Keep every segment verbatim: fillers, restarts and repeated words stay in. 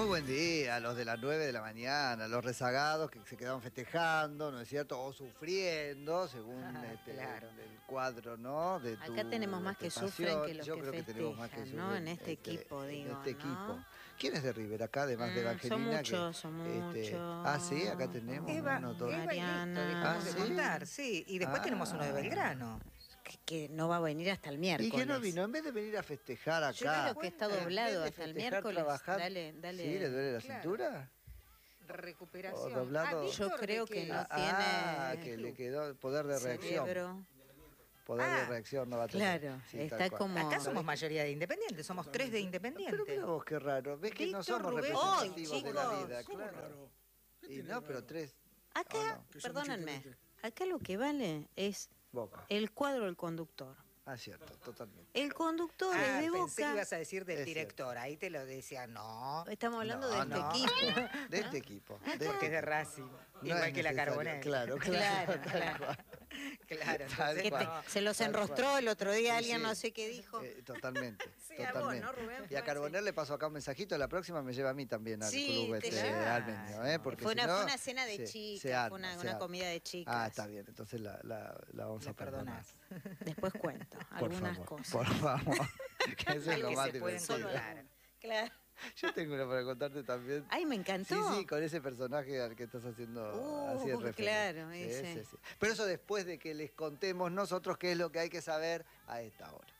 Muy buen día, los de las nueve de la mañana, los rezagados que se quedaron festejando, ¿no es cierto? O sufriendo, según Ah, este, claro. el, el cuadro, ¿no? De tu, Acá tenemos más de que tu sufren pasión. que los Yo que creo que tenemos más que festejan, sufren. ¿no? En este equipo, En digo, este equipo. ¿no? ¿Quién es de River acá, además de Mm, son Evangelina? muchos, que, son este, muchos. Ah, sí, acá tenemos Eva, uno, dos. Eva y listo, Mariana. dejamos Ah, de ¿sí? contar, sí. Y después Ah. tenemos uno de Belgrano. Que, que no va a venir hasta el ¿Y miércoles. que no vino? En vez de venir a festejar acá. Yo creo que está en vez doblado de hasta el festejar, miércoles. trabajar, Dale, dale. ¿Sí? ¿Le duele la Claro. cintura? Recuperación. O doblado. Ah, Yo Víctor, creo ¿de que qué? no Ah, tiene que le quedó poder de reacción. cerebro. Poder de Ah, reacción no va a tener. Claro, Sí, tal está cual. como... Acá somos mayoría de independientes, somos tres de independientes. Pero mira vos qué raro, ves que no Víctor, somos Rubén. representativos Hoy, de la chicos, vida, somos claro. raros. ¿Qué Y tiene no, de pero raro? tres. Acá, ¿O no? Que son perdónenme, diferentes. acá lo que vale es Boca. el cuadro del conductor. Ah, cierto, totalmente. El conductor Ah, es de pensé que Boca. ibas a decir del Es director, ahí te lo decía, no, Estamos hablando No, de este no. equipo. De este equipo. De este porque es de equipo. Racing, No igual es que la necesario. Carbonell. Claro, claro, Claro, tal cual. Claro, Tal entonces Que te- no. se los Tal enrostró cual. el otro día, Sí, alguien sí. no sé qué dijo. Eh, totalmente, Sí, a vos, totalmente. ¿no, Rubén? Y a Carbonell le pasó acá un mensajito, la próxima me lleva a mí también al Sí, club te este lleva. armenio, ¿eh? Porque Fue si una, no, fue una cena de se- chicas, se fue arma, una, se una arma. comida de chicas. Ah, está bien, entonces la, la, la vamos Le a perdonar. perdonás. Después cuento Por algunas favor, cosas. por favor. Que eso es Algo lo que más se pueden divertido. contar. Claro. Yo tengo una para contarte también. Ay, me Sí, encantó. sí, con ese personaje al que estás haciendo Uh, así de referencia. claro, Sí, ese. sí, sí. Pero eso después de que les contemos nosotros qué es lo que hay que saber a esta hora.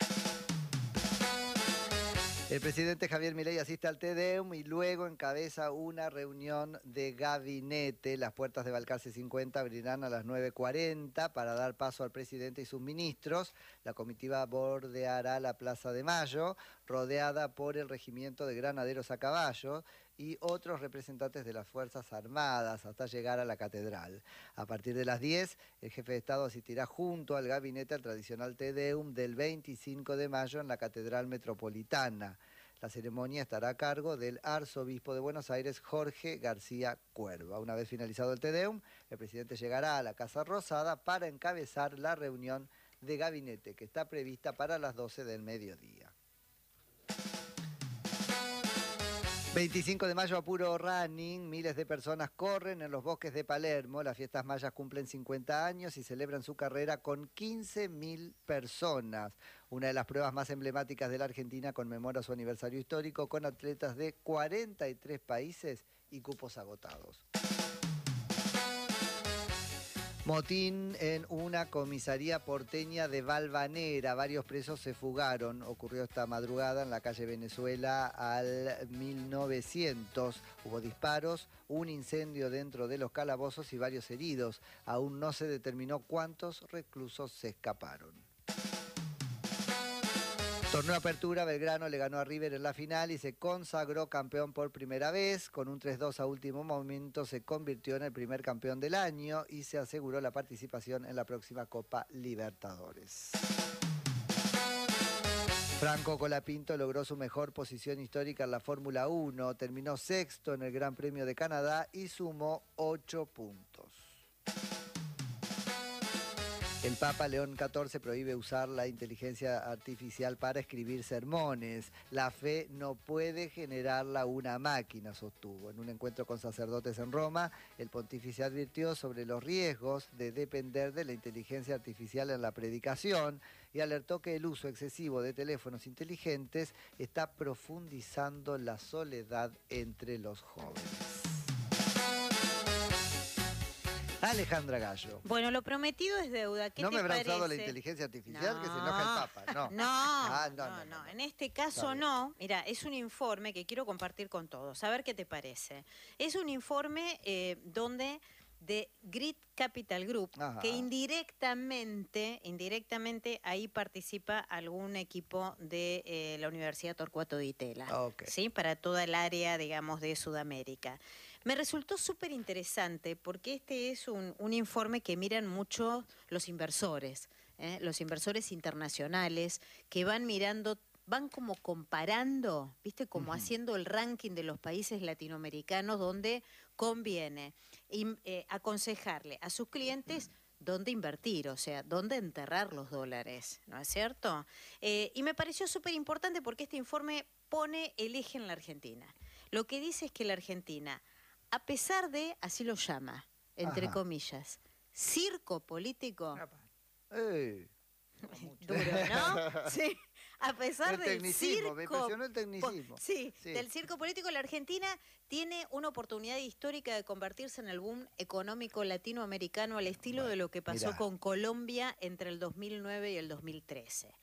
El presidente Javier Milei asiste al Te Deum y luego encabeza una reunión de gabinete. Las puertas de Balcarce cincuenta abrirán a las nueve cuarenta para dar paso al presidente y sus ministros. La comitiva bordeará la Plaza de Mayo, rodeada por el regimiento de granaderos a caballo y otros representantes de las Fuerzas Armadas hasta llegar a la catedral. A partir de las diez, el jefe de Estado asistirá junto al gabinete al tradicional Te Deum del veinticinco de mayo en la Catedral Metropolitana. La ceremonia estará a cargo del arzobispo de Buenos Aires, Jorge García Cuerva. Una vez finalizado el Te Deum, el presidente llegará a la Casa Rosada para encabezar la reunión de gabinete que está prevista para las doce del mediodía. veinticinco de mayo a puro running, miles de personas corren en los bosques de Palermo. Las fiestas mayas cumplen cincuenta años y celebran su carrera con quince mil personas. Una de las pruebas más emblemáticas de la Argentina conmemora su aniversario histórico con atletas de cuarenta y tres países y cupos agotados. Motín en una comisaría porteña de Valvanera. Varios presos se fugaron. Ocurrió esta madrugada en la calle Venezuela al mil novecientos. Hubo disparos, un incendio dentro de los calabozos y varios heridos. Aún no se determinó cuántos reclusos se escaparon. Torneo Apertura, Belgrano le ganó a River en la final y se consagró campeón por primera vez. Con un tres dos a último momento se convirtió en el primer campeón del año y se aseguró la participación en la próxima Copa Libertadores. Franco Colapinto logró su mejor posición histórica en la Fórmula uno, terminó sexto en el Gran Premio de Canadá y sumó ocho puntos. El Papa León catorce prohíbe usar la inteligencia artificial para escribir sermones. La fe no puede generarla una máquina, sostuvo. En un encuentro con sacerdotes en Roma, el pontífice advirtió sobre los riesgos de depender de la inteligencia artificial en la predicación y alertó que el uso excesivo de teléfonos inteligentes está profundizando la soledad entre los jóvenes. Alejandra Gallo. Bueno, lo prometido es deuda. ¿Qué ¿No te me habrá usado la parece? inteligencia artificial No. que se enoja el Papa? No. No, Ah, no, no, no, no, no. En este Está caso bien. no. Mira, es un informe que quiero compartir con todos. A ver qué te parece. Es un informe eh, donde de Grit Capital Group, Ajá. que indirectamente, indirectamente ahí participa algún equipo de eh, la Universidad Torcuato Di Tella, Ok. ¿sí? Para toda el área, digamos, de Sudamérica. Me resultó súper interesante porque este es un, un informe que miran mucho los inversores, ¿eh? Los inversores internacionales que van mirando, van como comparando, ¿viste? Como Ujú. haciendo el ranking de los países latinoamericanos donde conviene y, eh, aconsejarle a sus clientes dónde invertir, o sea, dónde enterrar los dólares, ¿no es cierto? Eh, y me pareció súper importante porque este informe pone el eje en la Argentina. lo que dice es que la Argentina, a pesar de, así lo llama, entre Ajá. comillas, circo político, Ey, duro, ¿no? Sí, a pesar el del tecnicismo, me circo... impresionó el po- tecnicismo. Sí, Sí. del circo político, la Argentina tiene una oportunidad histórica de convertirse en el boom económico latinoamericano al estilo Bueno, de lo que pasó mirá. con Colombia entre el dos mil nueve y el dos mil trece.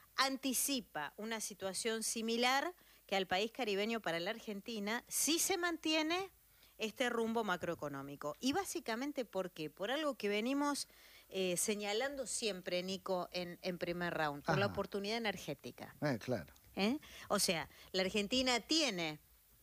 Anticipa una situación similar que al país caribeño para la Argentina si se mantiene este rumbo macroeconómico. Y básicamente, ¿por qué? Por algo que venimos eh, señalando siempre, Nico, en, en primer round, por la Ajá. oportunidad energética. Eh, claro. ¿eh? O sea, la Argentina tiene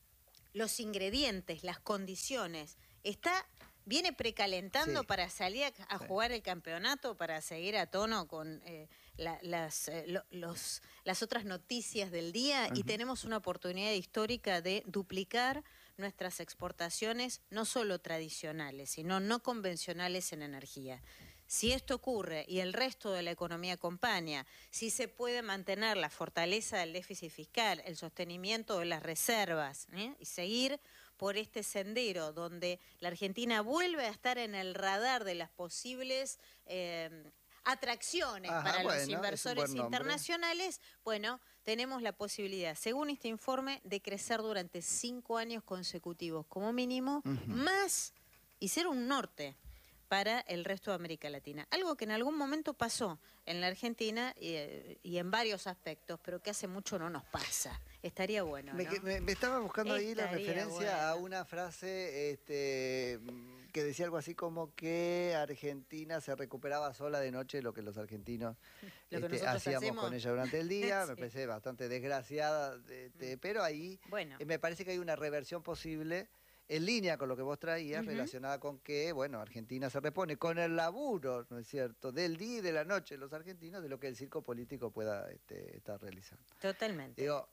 los ingredientes, las condiciones, está, viene precalentando Sí. para salir a, a Sí. jugar el campeonato, para seguir a tono con eh, la- las, eh, lo- los, las otras noticias del día, y Ujú. tenemos una oportunidad histórica de duplicar nuestras exportaciones, no solo tradicionales, sino no convencionales en energía. Si esto ocurre y el resto de la economía acompaña, si se puede mantener la fortaleza del déficit fiscal, el sostenimiento de las reservas, ¿eh? y seguir por este sendero donde la Argentina vuelve a estar en el radar de las posibles eh, atracciones Ajá, para bueno, es los un inversores buen nombre. internacionales, bueno, tenemos la posibilidad, según este informe, de crecer durante cinco años consecutivos como mínimo, Ujú. más y ser un norte para el resto de América Latina. Algo que en algún momento pasó en la Argentina y, eh, y en varios aspectos, pero que hace mucho no nos pasa. Estaría bueno, Me, ¿no? que- me- me estaba buscando ahí la Estaría referencia a bueno. una frase este, mm, que decía algo así como que Argentina se recuperaba sola de noche, lo que los argentinos Lo que este, nosotros hacíamos hacemos. con ella durante el día. Me Sí. parece bastante desgraciada, este, pero ahí Bueno, eh, me parece que hay una reversión posible en línea con lo que vos traías, Ujú. relacionada con que, bueno, Argentina se repone con el laburo, ¿no es cierto?, del día y de la noche los argentinos de lo que el circo político pueda este, estar realizando. totalmente. Digo,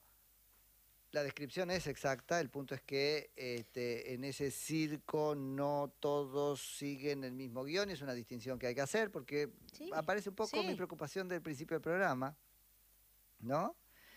la descripción es exacta, el punto es que este, en ese circo no todos siguen el mismo guión, y es una distinción que hay que hacer, porque Sí, aparece un poco sí. mi preocupación del principio del programa, ¿no?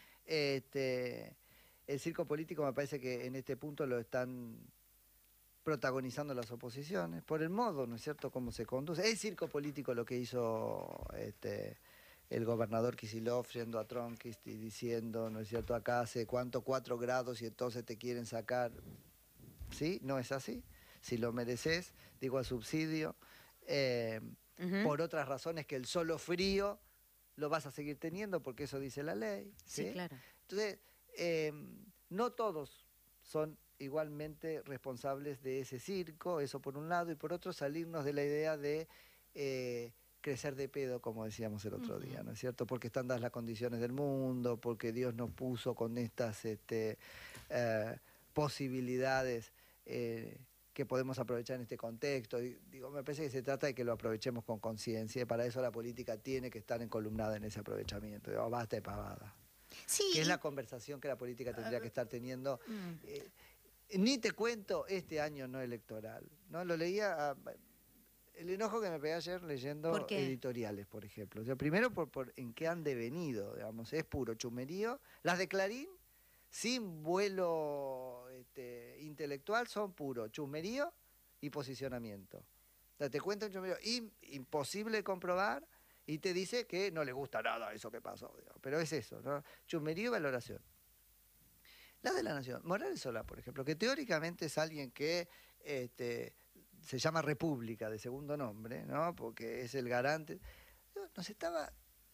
Este, el circo político me parece que en este punto lo están protagonizando las oposiciones, por el modo, ¿no es cierto?, cómo se conduce. Es circo político lo que hizo este, el gobernador Kicillof yendo a Tronquist y diciendo, ¿no es cierto?, acá hace cuánto, cuatro grados y entonces te quieren sacar. ¿Sí? ¿No es así? Si lo mereces, digo al subsidio, eh, Ujú. por otras razones que el solo frío lo vas a seguir teniendo porque eso dice la ley. Sí, ¿sí? claro. Entonces, eh, no todos son igualmente responsables de ese circo, eso por un lado, y por otro salirnos de la idea de eh, crecer de pedo, como decíamos el otro Ujú. día, ¿no es cierto? Porque están dadas las condiciones del mundo, porque Dios nos puso con estas este, eh, posibilidades eh, que podemos aprovechar en este contexto. Y, digo, me parece que se trata de que lo aprovechemos con conciencia, y para eso la política tiene que estar encolumnada en ese aprovechamiento. Digo, basta de pavada. Sí. Que es y- la conversación que la política tendría que estar teniendo. Mm. Eh, ni te cuento este año no electoral, ¿no? Lo leía, a- el enojo que me pegué ayer leyendo ¿Por qué? editoriales, por ejemplo. O sea, primero por, por en qué han devenido, digamos, es puro chumerío. Las de Clarín, sin vuelo este, intelectual, son puro chumerío y posicionamiento. O sea, te cuenta un chumerío im- imposible de comprobar y te dice que no le gusta nada eso que pasó, digamos. Pero es eso, ¿no? Chumerío y valoración. La de la Nación, Morales Solá, por ejemplo, que teóricamente es alguien que este, se llama República de segundo nombre, ¿no? Porque es el garante, nos estaba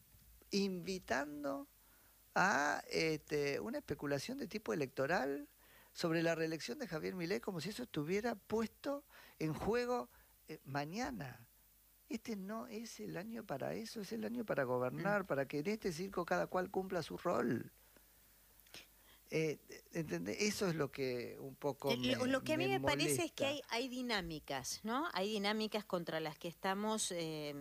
invitando a este, una especulación de tipo electoral sobre la reelección de Javier Milei, como si eso estuviera puesto en juego eh, mañana. Este no es el año para eso, es el año para gobernar, mm. para que en este circo cada cual cumpla su rol. Eh, ¿entendés? Eso es lo que un poco me, lo, lo que a mí me, me parece es que molesta. hay, hay dinámicas, ¿no? Hay dinámicas contra las que estamos... Eh,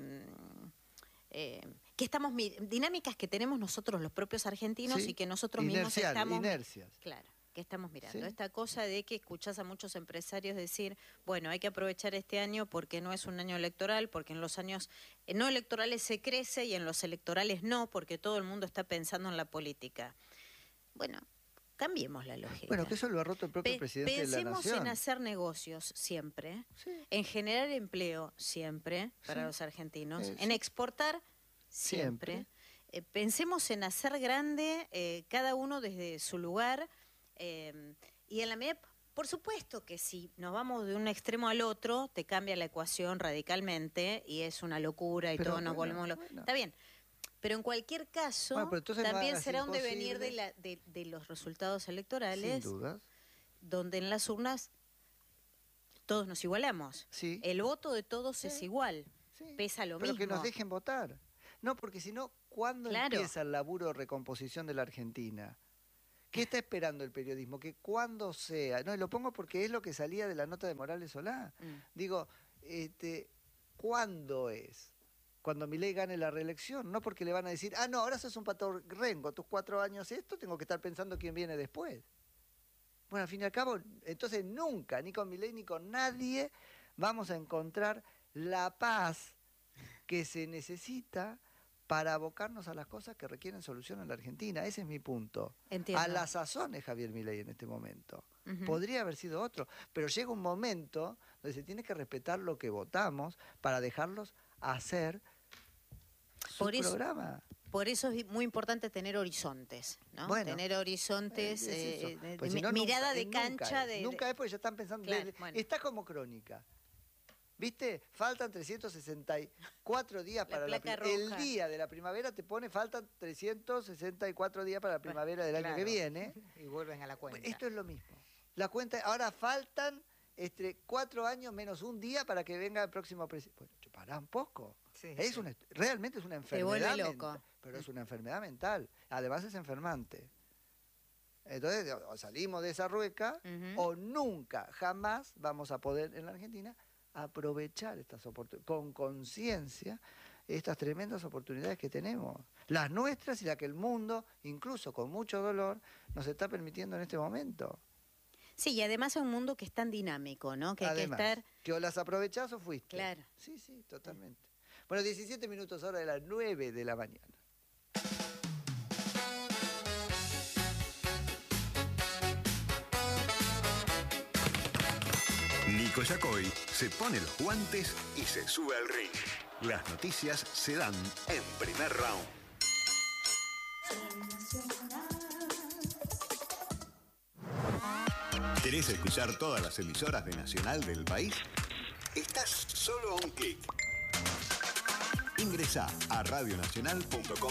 eh, que estamos dinámicas que tenemos nosotros los propios argentinos sí, y que nosotros mismos estamos... Inercias. Claro. Que estamos mirando. Sí. Esta cosa de que escuchás a muchos empresarios decir, bueno, hay que aprovechar este año porque no es un año electoral, porque en los años no electorales se crece y en los electorales no, porque todo el mundo está pensando en la política. Bueno, Cambiemos la lógica. Bueno, que eso lo ha roto el propio Pe- presidente de la Pensemos Nación. en hacer negocios siempre, Sí. en generar empleo siempre para Sí. los argentinos, Eh, en sí. exportar siempre. Siempre. Eh, pensemos en hacer grande eh, cada uno desde su lugar eh, y en la medida, por supuesto que si nos vamos de un extremo al otro, te cambia la ecuación radicalmente y es una locura y Pero todos nos bueno, volvemos lo- bueno. Está bien. Pero en cualquier caso, Bueno, pero entonces no también hagas será un devenir de, imposible. la- de- de los resultados Sin electorales, dudas. donde en las urnas todos nos igualamos. Sí. El voto de todos Sí. es igual, Sí. pesa lo Pero mismo. que nos dejen votar. No, porque si no, ¿cuándo Claro. empieza el laburo de recomposición de la Argentina? ¿Qué está esperando el periodismo? Que cuando sea. No, y lo pongo porque es lo que salía de la nota de Morales Solá. Mm. Digo, este, ¿cuándo es? Cuando Milei gane la reelección, no porque le van a decir, ah, no, ahora sos un pato rengo, tus cuatro años esto, tengo que estar pensando quién viene después. Bueno, al fin y al cabo, entonces nunca, ni con Milei ni con nadie, vamos a encontrar la paz que se necesita para abocarnos a las cosas que requieren solución en la Argentina. Ese es mi punto. Entiendo. A la sazón es Javier Milei en este momento. Ujú. Podría haber sido otro, pero llega un momento donde se tiene que respetar lo que votamos para dejarlos hacer su Por eso- programa. Por eso es muy importante tener horizontes, ¿no? Bueno, tener horizontes, Eh, es eh, eso. de- Pues de si no, mi- nunca- mirada eh, de nunca cancha. es. de, Nunca de- es porque ya están pensando. Claro, de- bueno. Está como Crónica. ¿Viste? Faltan trescientos sesenta y cuatro días La para la placa primavera. El roja. día de la primavera te pone, faltan trescientos sesenta y cuatro días para la Bueno, primavera del año claro. que viene. Y vuelven a la cuenta. Esto es lo mismo. La cuenta, ahora faltan este, cuatro años menos un día para que venga el próximo presidente. Bueno, pará un poco. Sí, Es sí. una, realmente es una Te vuelve enfermedad loco. mental, pero es una enfermedad mental. Además es enfermante. Entonces, o salimos de esa rueca Ujú. o nunca, jamás vamos a poder en la Argentina aprovechar estas oportunidades, con conciencia, estas tremendas oportunidades que tenemos. Las nuestras y las que el mundo, incluso con mucho dolor, nos está permitiendo en este momento. Sí, y además es un mundo que es tan dinámico, ¿no? Que Además, hay que estar... que o las aprovechás o fuiste. Claro. Sí, sí, totalmente. Bueno, diecisiete minutos hora de las nueve de la mañana. Nico Yacoy se pone los guantes y se sube al ring. Las noticias se dan en primer round. ¿Querés escuchar todas las emisoras de Nacional del país? Estás solo a un clic. Ingresá a radionacional punto com